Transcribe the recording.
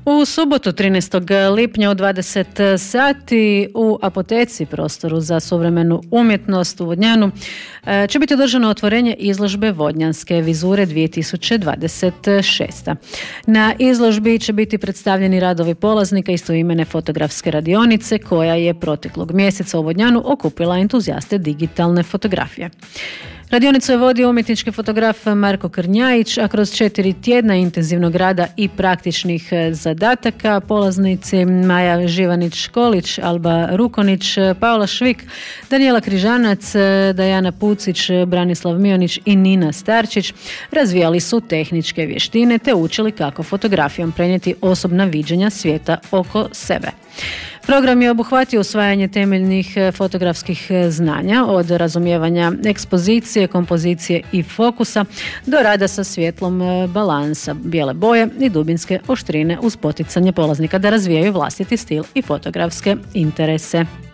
U subotu 13. lipnja u 20 sati u Apoteci, prostoru za suvremenu umjetnost u Vodnjanu, će biti održano otvorenje izložbe Vodnjanske vizure 2026. Na izložbi će biti predstavljeni radovi polaznika istoimene fotografske radionice koja je proteklog mjeseca u Vodnjanu okupila entuzijaste digitalne fotografije. Radionicu je vodio umjetnički fotograf Marko Krnjajić, a kroz 4 tjedna intenzivnog rada i praktičnih zadataka polaznici Maja Živanić-Školić, Alba Rukonić, Paola Švik, Danijela Križanac, Dajana Pucić, Branislav Mionić i Nina Starčić razvijali su tehničke vještine te učili kako fotografijom prenijeti osobna viđenja svijeta oko sebe. Program je obuhvatio usvajanje temeljnih fotografskih znanja od razumijevanja ekspozicije, kompozicije i fokusa do rada sa svjetlom, balansa, bijele boje i dubinske oštrine uz poticanje polaznika da razvijaju vlastiti stil i fotografske interese.